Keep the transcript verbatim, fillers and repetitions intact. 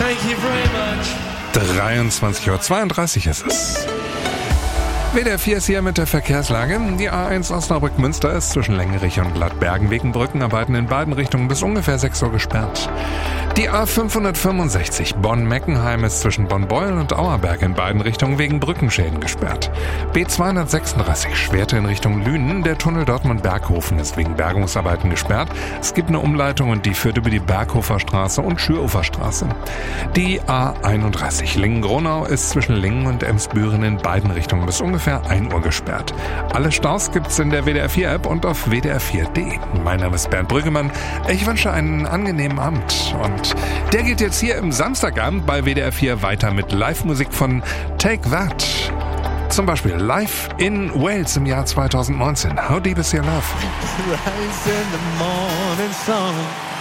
Thank you very much. dreiundzwanzig Uhr zweiunddreißig ist es. W D R vier ist hier mit der Verkehrslage. Die A eins Osnabrück-Münster ist zwischen Lengerich und Gladbergen wegen Brückenarbeiten in beiden Richtungen bis ungefähr sechs Uhr gesperrt. Die A fünfhundertfünfundsechzig Bonn-Meckenheim ist zwischen Bonn-Beuel und Auerberg in beiden Richtungen wegen Brückenschäden gesperrt. B zweihundertsechsunddreißig Schwerte in Richtung Lünen. Der Tunnel Dortmund-Berghofen ist wegen Bergungsarbeiten gesperrt. Es gibt eine Umleitung und die führt über die Berghofer Straße und Schüruferstraße. Die A einunddreißig Lingen-Gronau ist zwischen Lingen und Emsbüren in beiden Richtungen bis ungefähr ein Uhr gesperrt. Alle Staus gibt's in der W D R vier App und auf w d r vier punkt d e. Mein Name ist Bernd Brüggemann. Ich wünsche einen angenehmen Abend und der geht jetzt hier im Samstagabend bei W D R vier weiter mit Live-Musik von Take That. Zum Beispiel live in Wales im Jahr zweitausendneunzehn. How Deep Is Your Love? Rise in the morning sun.